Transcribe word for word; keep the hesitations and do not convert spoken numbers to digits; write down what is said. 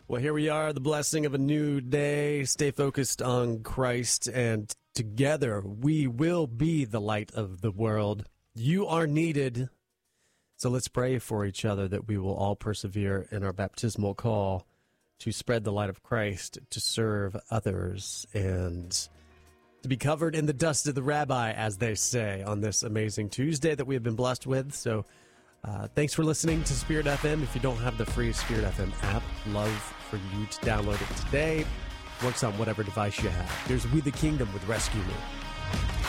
Well, here we are, the blessing of a new day. Stay focused on Christ, and together we will be the light of the world. You are needed. So let's pray for each other that we will all persevere in our baptismal call to spread the light of Christ, to serve others, and to be covered in the dust of the rabbi, as they say, on this amazing Tuesday that we have been blessed with. So uh, thanks for listening to Spirit F M. If you don't have the free Spirit F M app, love for you to download it today. Works on whatever device you have. Here's We the Kingdom with Rescue Me.